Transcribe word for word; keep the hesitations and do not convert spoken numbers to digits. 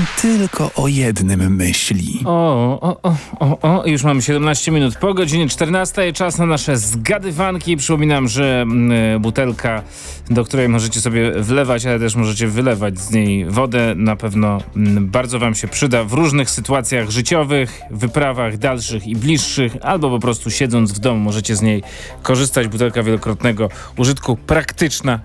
tylko o jednym myśli. O, o, o, o, o, już mamy siedemnaście minut po godzinie czternastej. Czas na nasze zgadywanki. Przypominam, że y, butelka, do której możecie sobie wlewać, ale też możecie wylewać z niej wodę, na pewno y, bardzo wam się przyda w różnych sytuacjach życiowych, wyprawach dalszych i bliższych, albo po prostu siedząc w domu możecie z niej korzystać. Butelka wielokrotnego użytku, praktyczna